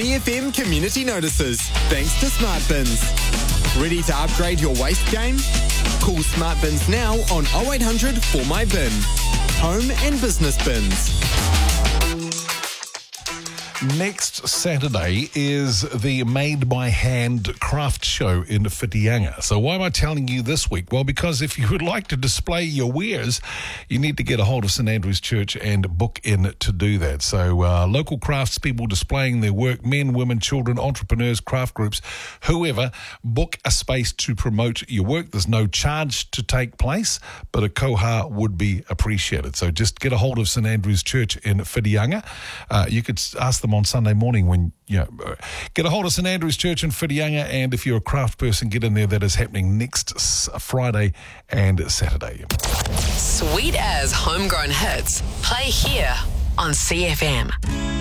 CFM community notices, thanks to Smart Bins. Ready to upgrade your waste game? Call Smart Bins now on 0800 for my bin. Home and business bins. Next Saturday is the Made by Hand craft show in Whitianga. So why am I telling you this week? Well, because if you would like to display your wares, you need to get a hold of St Andrew's Church and book in to do that. So local craftspeople displaying their work, men, women, children, entrepreneurs, craft groups, whoever, book a space to promote your work. There's no charge to take place, but a koha would be appreciated. So just get a hold of St Andrew's Church in Whitianga. You could ask them on Sunday morning when, get a hold of St Andrew's Church in Whitianga, and if you're a craft person, get in there. That is happening next Friday and Saturday. Sweet as homegrown hits. Play here on CFM.